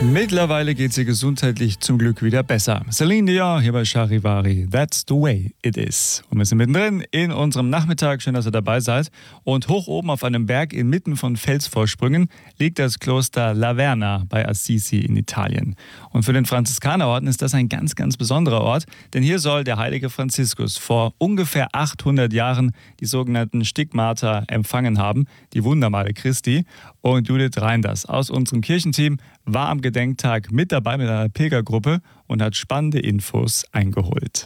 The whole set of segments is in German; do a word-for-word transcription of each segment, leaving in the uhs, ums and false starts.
Mittlerweile geht sie gesundheitlich zum Glück wieder besser. Celine Dion hier bei Charivari. That's the way it is. Und wir sind mittendrin in unserem Nachmittag. Schön, dass ihr dabei seid. Und hoch oben auf einem Berg inmitten von Felsvorsprüngen liegt das Kloster Laverna bei Assisi in Italien. Und für den Franziskanerorden ist das ein ganz, ganz besonderer Ort. Denn hier soll der heilige Franziskus vor ungefähr achthundert Jahren die sogenannten Stigmata empfangen haben, die Wundermale Christi. Und Judith Reinders aus unserem Kirchenteam war am Gedenktag mit dabei mit einer Pilgergruppe und hat spannende Infos eingeholt.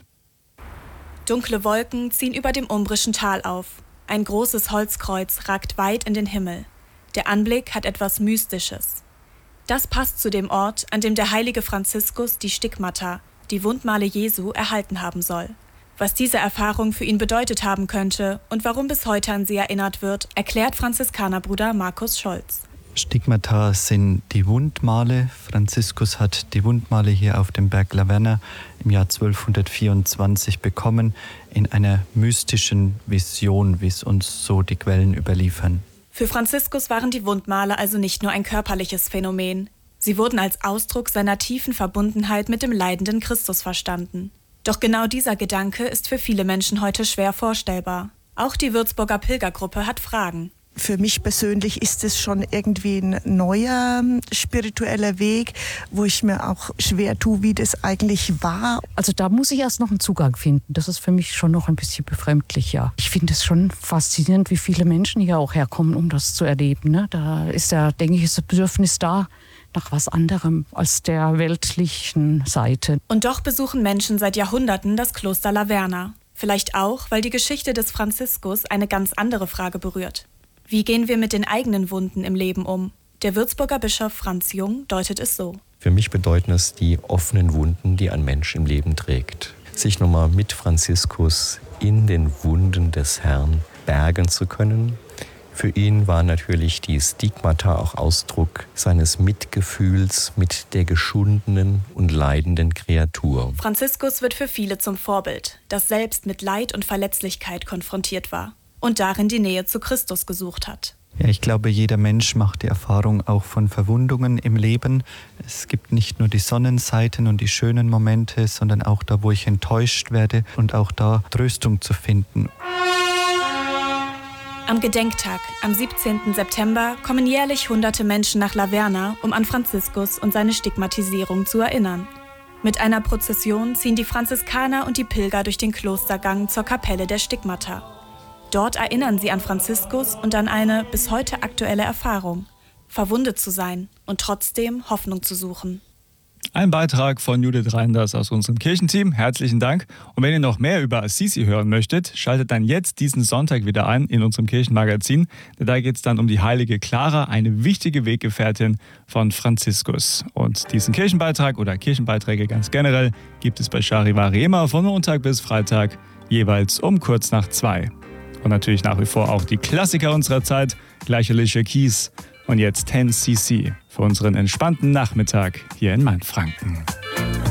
Dunkle Wolken ziehen über dem umbrischen Tal auf. Ein großes Holzkreuz ragt weit in den Himmel. Der Anblick hat etwas Mystisches. Das passt zu dem Ort, an dem der heilige Franziskus die Stigmata, die Wundmale Jesu, erhalten haben soll. Was diese Erfahrung für ihn bedeutet haben könnte und warum bis heute an sie erinnert wird, erklärt Franziskanerbruder Markus Scholz. Stigmata sind die Wundmale. Franziskus hat die Wundmale hier auf dem Berg Laverna im Jahr zwölfhundertvierundzwanzig bekommen, in einer mystischen Vision, wie es uns so die Quellen überliefern. Für Franziskus waren die Wundmale also nicht nur ein körperliches Phänomen. Sie wurden als Ausdruck seiner tiefen Verbundenheit mit dem leidenden Christus verstanden. Doch genau dieser Gedanke ist für viele Menschen heute schwer vorstellbar. Auch die Würzburger Pilgergruppe hat Fragen. Für mich persönlich ist es schon irgendwie ein neuer spiritueller Weg, wo ich mir auch schwer tue, wie das eigentlich war. Also da muss ich erst noch einen Zugang finden. Das ist für mich schon noch ein bisschen befremdlich, ja. Ich finde es schon faszinierend, wie viele Menschen hier auch herkommen, um das zu erleben. Ne? Da ist ja, denke ich, das Bedürfnis da nach was anderem als der weltlichen Seite. Und doch besuchen Menschen seit Jahrhunderten das Kloster Laverna. Vielleicht auch, weil die Geschichte des Franziskus eine ganz andere Frage berührt. Wie gehen wir mit den eigenen Wunden im Leben um? Der Würzburger Bischof Franz Jung deutet es so. Für mich bedeuten es die offenen Wunden, die ein Mensch im Leben trägt. Sich nochmal mit Franziskus in den Wunden des Herrn bergen zu können. Für ihn war natürlich die Stigmata auch Ausdruck seines Mitgefühls mit der geschundenen und leidenden Kreatur. Franziskus wird für viele zum Vorbild, das selbst mit Leid und Verletzlichkeit konfrontiert war und darin die Nähe zu Christus gesucht hat. Ja, ich glaube, jeder Mensch macht die Erfahrung auch von Verwundungen im Leben. Es gibt nicht nur die Sonnenseiten und die schönen Momente, sondern auch da, wo ich enttäuscht werde und auch da Tröstung zu finden. Am Gedenktag, am siebzehnten September, kommen jährlich hunderte Menschen nach Laverna, um an Franziskus und seine Stigmatisierung zu erinnern. Mit einer Prozession ziehen die Franziskaner und die Pilger durch den Klostergang zur Kapelle der Stigmata. Dort erinnern sie an Franziskus und an eine bis heute aktuelle Erfahrung, verwundet zu sein und trotzdem Hoffnung zu suchen. Ein Beitrag von Judith Reinders aus unserem Kirchenteam. Herzlichen Dank. Und wenn ihr noch mehr über Assisi hören möchtet, schaltet dann jetzt diesen Sonntag wieder ein in unserem Kirchenmagazin. Da geht es dann um die heilige Clara, eine wichtige Weggefährtin von Franziskus. Und diesen Kirchenbeitrag oder Kirchenbeiträge ganz generell gibt es bei Charivari immer von Montag bis Freitag, jeweils um kurz nach zwei. Und natürlich nach wie vor auch die Klassiker unserer Zeit, gleich Alicia Keys und jetzt zehn C C für unseren entspannten Nachmittag hier in Mainfranken.